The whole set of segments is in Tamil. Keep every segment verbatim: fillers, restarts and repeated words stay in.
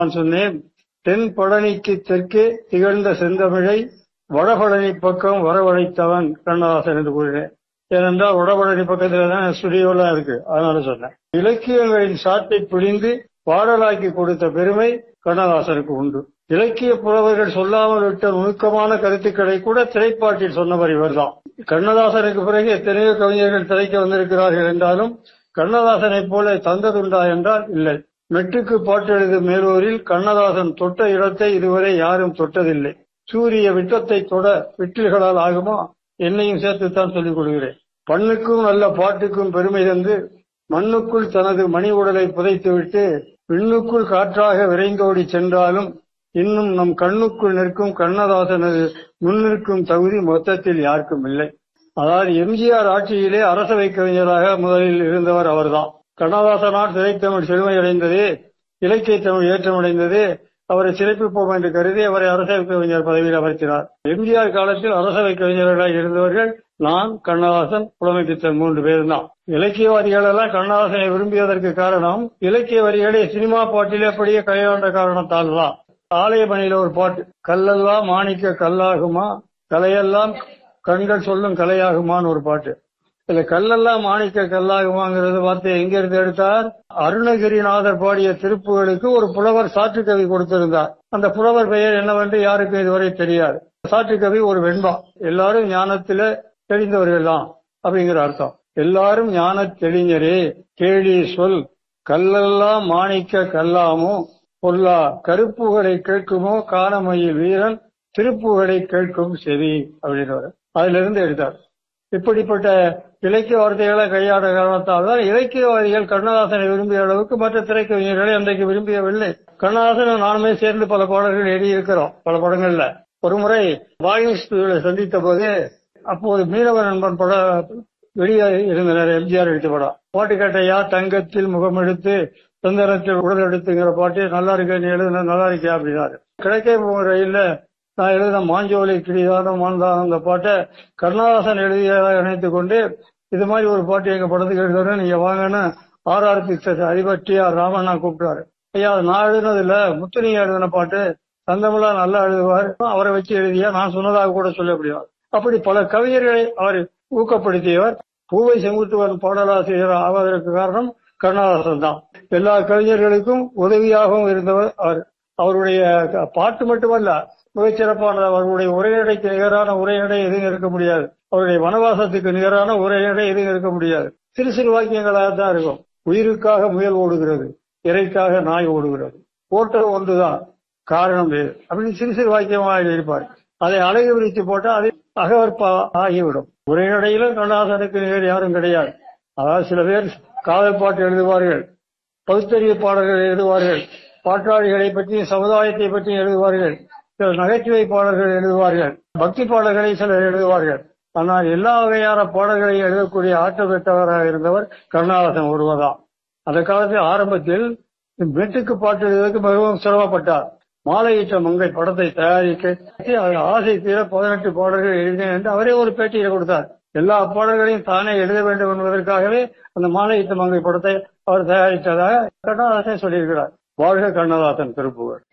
நான் சொன்னேன், தென் பழனிக்கு தெற்கே திகழ்ந்த செந்தமிழை வடபழனி பக்கம் வரவழைத்தவன் கண்ணதாசன் என்று கூறினேன். ஏனென்றால் வடபழனி பக்கத்துல தான் ஸ்டுடியோலாம் இருக்கு, அதனால சொன்னேன். இலக்கியங்களின் சாட்டை பிழிந்து பாடலாக்கி கொடுத்த பெருமை கண்ணதாசனுக்கு உண்டு. இலக்கிய புலவர்கள் சொல்லாமல் விட்ட நுணுக்கமான கருத்துக்களை கூட திரைப்பாட்டில் சொன்னவர் இவர்தான். கண்ணதாசனுக்கு பிறகு எத்தனையோ கவிஞர்கள் திரைக்கு வந்திருக்கிறார்கள் என்றாலும் கண்ணதாசனை போல தந்ததுண்டா என்றால் இல்லை. மெட்டுக்கு பாட்டு எழுதும் மேலூரில் கண்ணதாசன் தொட்ட இடத்தை இதுவரை யாரும் தொட்டதில்லை. சூரிய விட்டத்தை தொட விட்டில்களால் ஆகுமா? என்னையும் சேர்த்துத்தான் சொல்லிக் கொள்கிறேன். பண்ணுக்கும் நல்ல பாட்டுக்கும் பெருமை தந்து மண்ணுக்குள் தனது மணி உடலை புதைத்துவிட்டு விண்ணுக்குள் காற்றாக விரைந்தோடி சென்றாலும் இன்னும் நம் கண்ணுக்குள் நிற்கும் கண்ணதாசனது முன்னிற்கும் தகுதி மொத்தத்தில் யாருக்கும் இல்லை. அதாவது எம்ஜிஆர் ஆட்சியிலே அரசவை கவிஞராக முதலில் இருந்தவர் அவர்தான். கண்ணதாசனால் திரைத்தமிழ் செழுமையடைந்ததே, இலக்கிய தமிழ் ஏற்றமடைந்ததே, அவரை சிறப்பிப்போம் என்று கருதி அவரை அரசவை கவிஞர் பதவியில் அமர்த்தினார். எம்ஜிஆர் காலத்தில் அரசவை கவிஞர்களாக இருந்தவர்கள் நான், கண்ணதாசன், புலமைப்பித்தன் மூன்று பேர் தான். இலக்கியவாதிகள் எல்லாம் கண்ணதாசனை விரும்பியதற்கு காரணம் இலக்கிய வரிகளை சினிமா பாட்டிலே அப்படியே கையாண்ட காரணத்தால் தான். ஆலயமணியில ஒரு பாட்டு, கல்லெல்லாம் மாணிக்க கல்லாகுமா, கலையெல்லாம் கண்கள் சொல்லும் கலையாகுமான்னு ஒரு பாட்டு. இதுல கல்லெல்லாம் மாணிக்க கல்லாகுமாங்கிறது வார்த்தையை எங்க இருந்து எடுத்தார்? அருணகிரிநாதர் பாடிய திருப்புகளுக்கு ஒரு புலவர் சாற்று கவி கொடுத்திருந்தார். அந்த புலவர் பெயர் என்னவென்று யாருக்கும் இதுவரை தெரியாது. சாற்று கவி ஒரு வெண்பா. எல்லாரும் ஞானத்தில தெளிந்தவர்கள் தான் அப்படிங்கிற அர்த்தம். எல்லாரும் ஞான தெளிஞரே கேளி சொல், கல்லெல்லாம் மாணிக்க கல்லாமோ பொல்லா, கருப்புகளை கேட்குமோ காணமையில் வீரன், திருப்புகளை கேட்கும் செவி அப்படின்னு அதுல இருந்து எடுத்தார். இப்படிப்பட்ட இலக்கிய வார்த்தைகளை கையாட காரணத்தால் தான் இலக்கியவாதிகள் கண்ணதாசனை விரும்பிய அளவுக்கு மற்ற திரைக்கவிஞர்களை அன்றைக்கு விரும்பியவில்லை. கண்ணதாசன் நானுமே சேர்ந்து பல பாடல்கள் எழுதியிருக்கிறோம் பல படங்கள்ல. ஒரு முறை வாயிஸ் சந்தித்த போது அப்போது மீனவ நண்பன் பட வெளியே இருந்தனர். எம்ஜிஆர் எடுத்த படம். பாட்டு கேட்டையா தங்கத்தில் முகமெடுத்து சுந்தரத்தில் உடல் எடுத்துங்கிற பாட்டு நல்லா இருக்கு, நீ எழுதுன நல்லா இருக்கியா அப்படின்னாரு. கிடைக்க போகிற ரயில்ல நான் எழுதின மாஞ்சோலை கிளிதான மாந்தான அந்த பாட்டை கண்ணதாசன் எழுதியதாக நினைத்துக் கொண்டு இது மாதிரி ஒரு பாட்டு எங்க படத்துக்கு எழுதுறேன், நீங்க வாங்கன்னு ஆர் ஆர் பிக்சர்ஸ் அதிபர் டி ஆர் ராமண்ணா கூப்பிட்டாரு. ஐயா நான் எழுதுனது இல்ல, முத்துனியா எழுதின பாட்டு, தந்தமிழா நல்லா எழுதுவார், அவரை வச்சு எழுதியா நான் சொன்னதாக கூட சொல்ல முடியாது. அப்படி பல கவிஞர்களை அவர் ஊக்கப்படுத்தியவர். பூவை செங்குட்டுவன் பாடலாசிரியர் ஆவதற்கு காரணம் கண்ணதாசன் தான். எல்லா கவிஞர்களுக்கும் உதவியாகவும் இருந்தவர் அவர். அவருடைய பாட்டு மட்டுமல்ல, மிகச்சிறப்பானது. அவருடைய உரைநடைக்கு நிகரான உரைநடை எதுவும் இருக்க முடியாது. அவருடைய வனவாசத்துக்கு நிகரான உரைநடை எதுவும் இருக்க முடியாது. சிறு சிறு வாக்கியங்களாக தான் இருக்கும். உயிருக்காக முயல் ஓடுகிறது, இறைக்காக நாய் ஓடுகிறது, ஓட்டம் ஒன்றுதான் காரணம் வேறு அப்படின்னு சிறு சிறு வாக்கியமாக இருப்பார். அதை அழகு விரித்து போட்டால் அது அகவற்பா ஆகிவிடும். உரைநடையில கண்ணதாசனுக்கு நிகர் யாரும் கிடையாது. அதாவது சில பேர் காதல் பாட்டு எழுதுவார்கள், பகுத்தறிவு பாடல்கள் எழுதுவார்கள், பாட்டாளிகளை பற்றியும் சமுதாயத்தை பற்றியும் எழுதுவார்கள், சில நகைச்சுவை பாடல்கள் எழுதுவார்கள், பக்தி பாடல்களை சிலர் எழுதுவார்கள். ஆனால் எல்லா வகையான பாடல்களை எழுதக்கூடிய ஆற்றல் பெற்றவராக இருந்தவர் கண்ணதாசன் ஒருவர்தான். அந்த காலத்தில் ஆரம்பத்தில் மெட்டுக்கு பாட்டு எழுதுவதற்கு மிகவும் சிரமப்பட்டார். மாலையிட்ட மங்கை படத்தை தயாரிக்க அதில் ஆசை தீர பதினெட்டு பாடல்கள் எழுதினேன் என்று அவரே ஒரு பேட்டியை கொடுத்தார். எல்லா பாடல்களையும் தானே எழுத வேண்டும் என்பதற்காகவே அந்த மாலையிட்ட மங்கை படத்தை அவர் தயாரித்ததாக கண்ணதாசன் சொல்லியிருக்கிறார். வாழ்க கண்ணதாசன் திருப்புகழ்.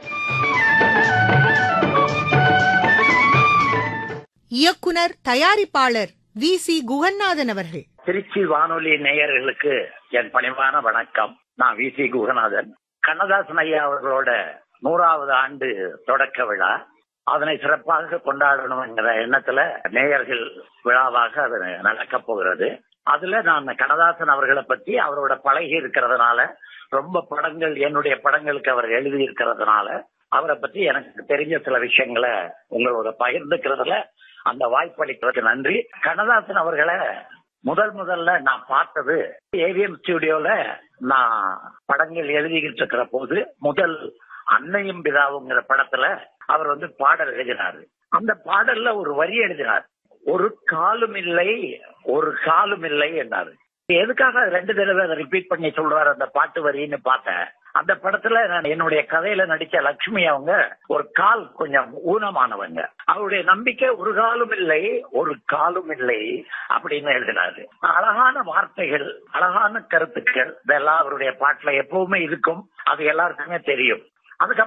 இயக்குனர் தயாரிப்பாளர் வி சி குகநாதன் அவர்கள். திருச்சி வானொலி நேயர்களுக்கு என் பணிவான வணக்கம். நான் வி சி குகநாதன். கண்ணதாசன் ஐயா அவர்களோட நூறாவது ஆண்டு தொடக்க விழா, அதனை சிறப்பாக கொண்டாடணும் என்கிற எண்ணத்துல நேயர்கள் விழாவாக அது நடக்க போகிறது. அதுல நான் கண்ணதாசன் அவர்களை பத்தி அவரோட பழகி இருக்கிறதுனால, ரொம்ப படங்கள் என்னுடைய படங்களுக்கு அவர் எழுதி இருக்கிறதுனால அவரை பத்தி எனக்கு தெரிஞ்ச சில விஷயங்களை உங்களோட பகிர்ந்துக்கிறதுல அந்த வாய்ப்பளிக்கிறதுக்கு நன்றி. கண்ணதாசன் அவர்களை முதல் முதல்ல நான் பார்த்தது ஏவிஎம் ஸ்டுடியோல நான் படங்கள் எழுதிக்கிட்டு இருக்கிற போது, முதல் அன்னையும் பிதாவுங்கிற படத்துல அவர் வந்து பாடல் எழுதினாரு. அந்த பாடல்ல ஒரு வரி எழுதினார், ஒரு காலும் இல்லை ஒரு காலும் இல்லை என்றாரு. எதுக்காக ரெண்டு தடவை அதை ரிப்பீட் பண்ணி சொல்றாரு அந்த பாட்டு வரின்னு பார்த்தேன். அந்த படத்துல நான் என்னுடைய கதையில நடிச்ச லட்சுமி அவங்க ஒரு கால் கொஞ்சம் ஊனமானவங்க. அவருடைய நம்பிக்கை ஒரு காலும் இல்லை ஒரு காலும் இல்லை அப்படின்னு எழுதினாரு. அழகான வார்த்தைகள், அழகான கருத்துக்கள், இதெல்லாம் அவருடைய பாட்டுல எப்பவுமே இருக்கும். அது எல்லாருக்குமே தெரியும். அதுக்கு